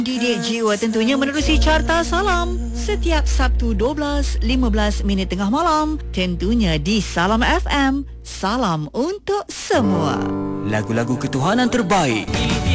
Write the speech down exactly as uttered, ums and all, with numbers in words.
Didik Jiwa tentunya menerusi Carta Salam setiap Sabtu dua belas lima belas minit tengah malam, tentunya di Salam F M. Salam untuk semua. Lagu-lagu ketuhanan terbaik